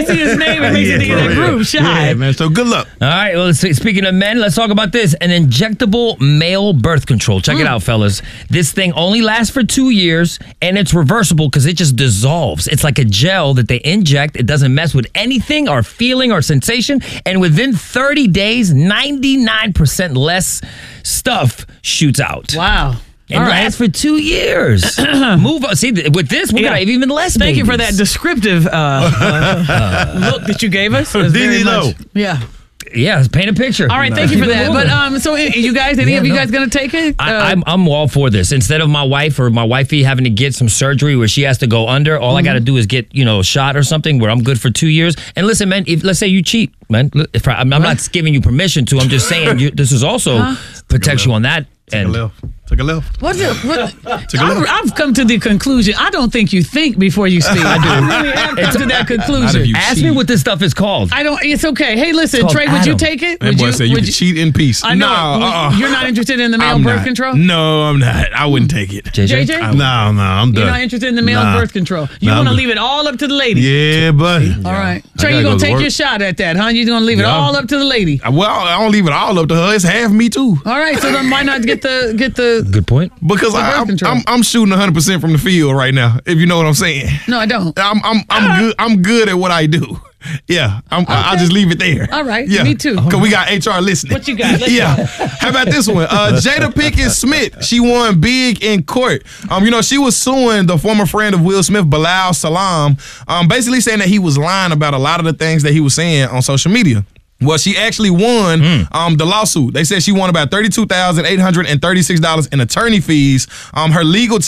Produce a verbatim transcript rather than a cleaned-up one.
see his name, it makes Yeah, it in that for real. group. Shy. Yeah, man. So good luck. All right, well, s- speaking of men, let's talk about this. An injectable male birth control. Check it out, fellas. This thing only lasts for two years, and it's reversible because it just dissolves. It's like a gel that they inject. It doesn't mess with anything or feeling or sensation. And within thirty days, ninety-nine percent less stuff shoots out. Wow. And All right. lasts for two years. Move on. See, th- with this, we're Yeah. going to have even less Thank you for babies. that descriptive uh, uh, look that you gave us. It was very Diddy much- Low. Yeah. Yeah, paint a picture. All right, thank you for Keep it that. But moving. um, so uh, you guys, any Yeah, of you no. guys gonna take it? Uh, I, I'm I'm all for this. Instead of my wife or my wifey having to get some surgery where she has to go under, all I got to do is get you know a shot or something where I'm good for two years. And listen, man, if let's say you cheat, man, look, if I, I'm, I'm not giving you permission to. I'm just saying you, this is also protects you on that Take a end. left. Take a left. What's it? What? Take a I've, look. I've come to the conclusion. I don't think you think before you speak. I do. I really have come to that conclusion. you Ask me cheat. what this stuff is called. I don't. It's okay. Hey, listen, called Trey, would you Adam. take it? That Would boy you? said you would can cheat in peace. I know. No, uh-uh. You're not interested in the male I'm birth not. control. No, I'm not. I wouldn't take it. J J? J J? No, no, I'm done. You're not interested in the male Nah. birth control. You Nah, want to I'm- leave it all up to the lady. Yeah, buddy. All right. I Trey, gotta you go gonna to take work. your shot at that, huh? You gonna leave it Yeah. all up to the lady. Well, I don't leave it all up to her. It's half me too. All right. So then why not get the get the? Good point. Because I, birth I'm, control. I'm I'm shooting one hundred percent from the field right now. If you know what I'm saying. No, I don't. I'm I'm I'm good. I'm good at what I do. Yeah, I'm, I, I'll Okay. just leave it there. All right, Yeah, me too. Cause we got H R listening. What you got? Let's yeah. How about this one? Uh, Jada Pinkett Smith. She won big in court. Um, you know, she was suing the former friend of Will Smith, Bilal Salam, um, basically saying that he was lying about a lot of the things that he was saying on social media. Well, she actually won um, the lawsuit. They said she won about thirty-two thousand eight hundred thirty-six dollars in attorney fees. Um, her legal team